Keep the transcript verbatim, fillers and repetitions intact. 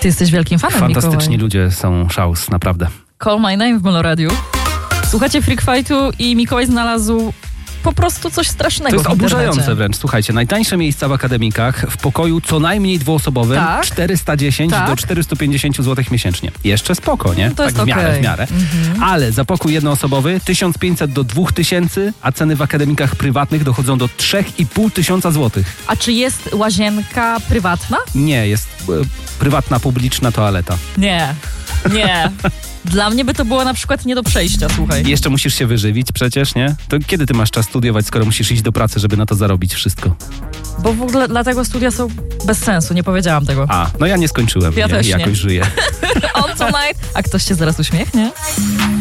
Ty jesteś wielkim fanem, Fantastyczni Mikołaj. ludzie są szałs, naprawdę. Call My Name w Meloradiu. Słuchacie Freak Fightu i Mikołaj znalazł po prostu coś strasznego. To jest w internecie. oburzające wręcz. Słuchajcie, najtańsze miejsca w akademikach w pokoju co najmniej dwuosobowym Tak. czterysta dziesięć Tak. do czterysta pięćdziesiąt złotych miesięcznie. Jeszcze spoko, nie? No to jest tak w miarę, okej. w miarę. Mhm. Ale za pokój jednoosobowy tysiąc pięćset do dwa tysiące, a ceny w akademikach prywatnych dochodzą do trzy i pół tysiąca złotych. A czy jest łazienka prywatna? Nie, jest e, prywatna, publiczna toaleta. Nie, nie. Dla mnie by to było na przykład nie do przejścia, słuchaj. I jeszcze musisz się wyżywić przecież, nie? To kiedy ty masz czas studiować, skoro musisz iść do pracy, żeby na to zarobić wszystko? Bo w ogóle dlatego studia są bez sensu, nie powiedziałam tego. A, no ja nie skończyłem, Ja nie? też nie. Jakoś żyję. On tonight. A ktoś się zaraz uśmiechnie?